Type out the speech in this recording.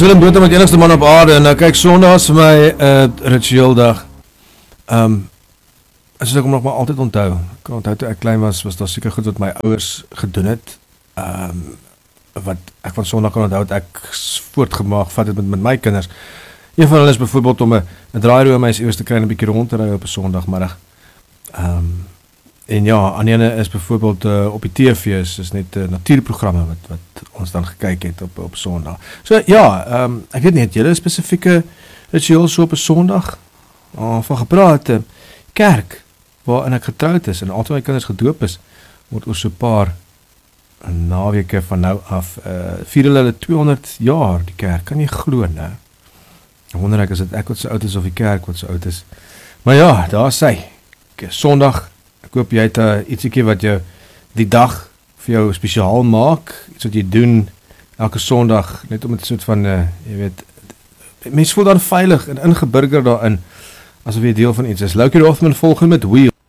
Willem Botha met enigste man op aarde en kyk, Sondag is vir my ritueeldag. As ek hom nog maar altyd onthou. Ek kan onthou toe ek klein was daar seker goed wat my ouers gedoen het. Wat ek van Sondag kan onthou het ek voortgemaak vat het met my kinders. Een van hulle is byvoorbeeld om 'n draairoe my eers te kry en 'n bietjie rond te ry op 'n Sondagmiddag. En ja, aan ene is byvoorbeeld op die TV is net natuurprogramme wat ons dan gekyk het op Sondag. So ja, ek weet nie, het julle 'n spesifieke ritueel so op 'n Sondag? Van gepraat, kerk, waarin ek getroud is en altyd my kinders gedoop is, word oor so 'n paar naweke van nou af, vier hulle 200 jaar die kerk, kan jy glo, né? Wonder ek, is dit ek wat so oud is of die kerk wat so oud is? Maar ja, daar sy, Sondag, ek hoop jy het ietsiekie wat jou die dag vir jou spesiaal maak, iets wat jy doen elke Sondag, net om het soort van, jy weet, mens voel dan veilig en ingeburger daarin, asof jy deel van iets is. Loukie Rothman volgende met Wheel.